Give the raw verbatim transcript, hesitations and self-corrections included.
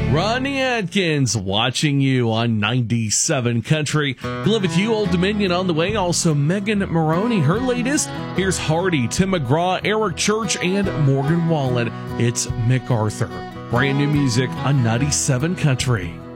Ronnie Atkins watching you on ninety-seven Country. Delivered to you, Old Dominion on the way. Also, Megan Maroney, her latest. Here's Hardy, Tim McGraw, Eric Church, and Morgan Wallen. It's MacArthur. Brand new music on ninety-seven Country.